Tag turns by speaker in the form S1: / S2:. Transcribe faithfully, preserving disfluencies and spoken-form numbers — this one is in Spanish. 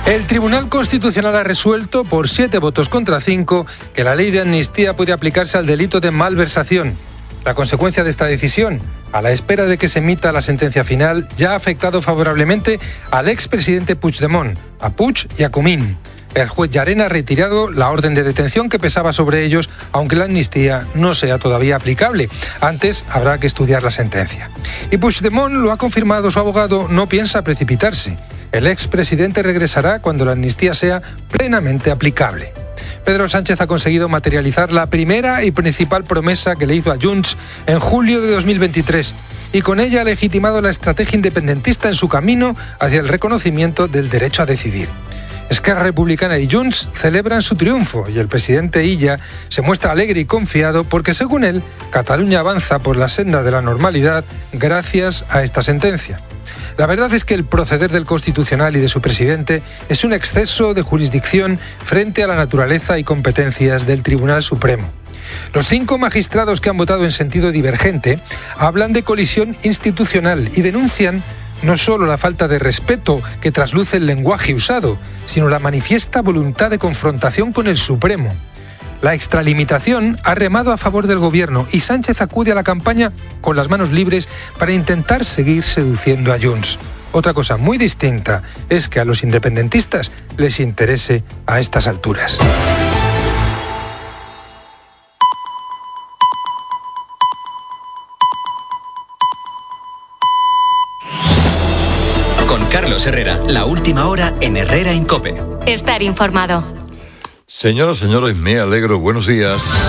S1: El Tribunal Constitucional ha resuelto, por siete votos contra cinco, que la ley de amnistía puede aplicarse al delito de malversación. La consecuencia de esta decisión, a la espera de que se emita la sentencia final, ya ha afectado favorablemente al expresidente Puigdemont, a Puig y a Comín. El juez Llarena ha retirado la orden de detención que pesaba sobre ellos, aunque la amnistía no sea todavía aplicable. Antes habrá que estudiar la sentencia. Y Puigdemont, lo ha confirmado su abogado, no piensa precipitarse. El expresidente regresará cuando la amnistía sea plenamente aplicable. Pedro Sánchez ha conseguido materializar la primera y principal promesa que le hizo a Junts en julio de dos mil veintitrés y con ella ha legitimado la estrategia independentista en su camino hacia el reconocimiento del derecho a decidir. Esquerra Republicana y Junts celebran su triunfo y el presidente Illa se muestra alegre y confiado porque, según él, Cataluña avanza por la senda de la normalidad gracias a esta sentencia. La verdad es que el proceder del Constitucional y de su presidente es un exceso de jurisdicción frente a la naturaleza y competencias del Tribunal Supremo. Los cinco magistrados que han votado en sentido divergente hablan de colisión institucional y denuncian no solo la falta de respeto que trasluce el lenguaje usado, sino la manifiesta voluntad de confrontación con el Supremo. La extralimitación ha remado a favor del gobierno y Sánchez acude a la campaña con las manos libres para intentar seguir seduciendo a Junts. Otra cosa muy distinta es que a los independentistas les interese a estas alturas.
S2: Con Carlos Herrera, la última hora en Herrera en COPE.
S3: Estar informado.
S4: Señoras, señores, me alegro. Buenos días.